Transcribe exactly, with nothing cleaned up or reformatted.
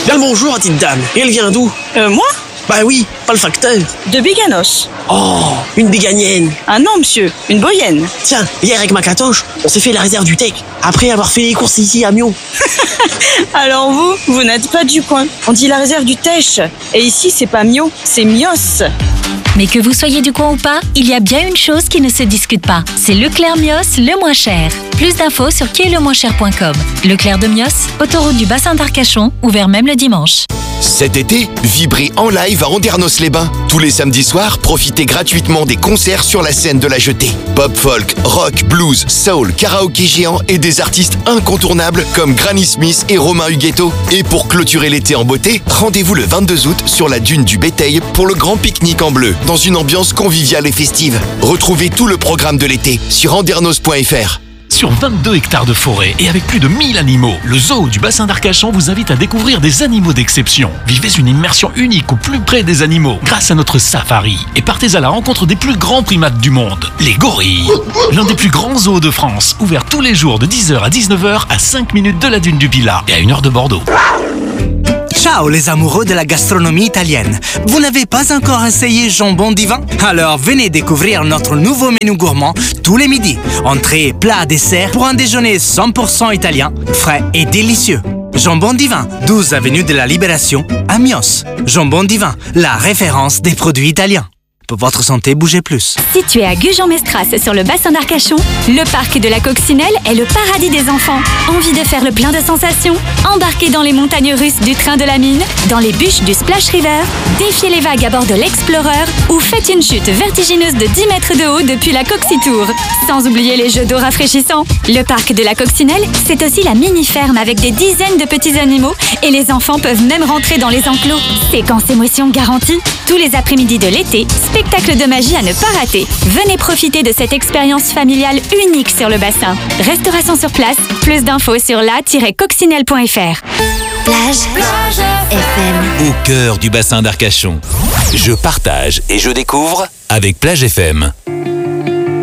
Bien le bonjour, petite dame. Et elle vient d'où? Euh, moi? Bah oui, pas le facteur. De Biganos. Oh, une biganienne. Ah non, monsieur, une boyenne. Tiens, hier avec ma catoche, on s'est fait la réserve du Tech, après avoir fait les courses ici à Mio. Alors vous, vous n'êtes pas du coin. On dit la réserve du Tech. Et ici, c'est pas Mio, c'est Mios. Mais que vous soyez du coin ou pas, il y a bien une chose qui ne se discute pas. C'est Leclerc Mios, le moins cher. Plus d'infos sur qui est le moins cher point com. Leclerc de Mios, autoroute du bassin d'Arcachon, ouvert même le dimanche. Cet été, vibrez en live à Andernos-les-Bains. Tous les samedis soirs, profitez gratuitement des concerts sur la scène de la Jetée. Pop folk, rock, blues, soul, karaoké géant et des artistes incontournables comme Granny Smith et Romain Huguetto. Et pour clôturer l'été en beauté, rendez-vous le vingt-deux août sur la dune du Béteil pour le grand pique-nique en bleu, dans une ambiance conviviale et festive. Retrouvez tout le programme de l'été sur andernos point f r. Sur vingt-deux hectares de forêt et avec plus de mille animaux, le zoo du bassin d'Arcachon vous invite à découvrir des animaux d'exception. Vivez une immersion unique au plus près des animaux grâce à notre safari et partez à la rencontre des plus grands primates du monde, les gorilles. L'un des plus grands zoos de France, ouvert tous les jours de dix heures à dix-neuf heures à cinq minutes de la dune du Pilat et à une heure de Bordeaux. Ciao les amoureux de la gastronomie italienne. Vous n'avez pas encore essayé jambon divin? Alors venez découvrir notre nouveau menu gourmand tous les midis. Entrée, plat, dessert pour un déjeuner cent pour cent italien, frais et délicieux. Jambon divin, douze avenue de la Libération à Mios. Jambon divin, la référence des produits italiens. Pour votre santé, bougez plus. Situé à Gujan-Mestras sur le bassin d'Arcachon, le parc de la Coccinelle est le paradis des enfants. Envie de faire le plein de sensations? Embarquez dans les montagnes russes du train de la mine, dans les bûches du Splash River, défiez les vagues à bord de l'Explorer ou faites une chute vertigineuse de dix mètres de haut depuis la Coccitour. Sans oublier les jeux d'eau rafraîchissants. Le parc de la Coccinelle, c'est aussi la mini-ferme avec des dizaines de petits animaux et les enfants peuvent même rentrer dans les enclos. Séquence émotion garantie. Tous les après-midi de l'été, spectacle de magie à ne pas rater. Venez profiter de cette expérience familiale unique sur le bassin. Restauration sur place, plus d'infos sur la tiret coccinelle point f r. Plage, Plage F M. Au cœur du bassin d'Arcachon. Je partage et je découvre avec Plage F M.